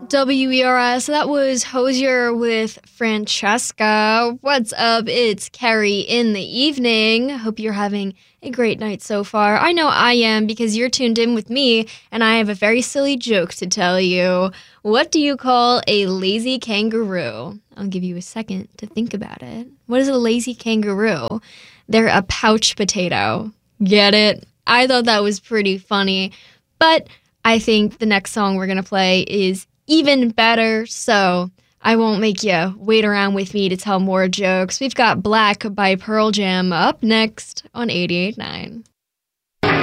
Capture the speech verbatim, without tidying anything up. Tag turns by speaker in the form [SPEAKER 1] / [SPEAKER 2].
[SPEAKER 1] W E R S. That was Hosier with Francesca. What's up? It's Carrie in the evening. Hope you're having a great night so far. I know I am because you're tuned in with me, and I have a very silly joke to tell you. What do you call a lazy kangaroo? I'll give you a second to think about it. What is a lazy kangaroo? They're a pouch potato. Get it? I thought that was pretty funny, but I think the next song we're going to play is even better, so I won't make you wait around with me to tell more jokes. We've got Black by Pearl Jam up next on eighty-eight point nine.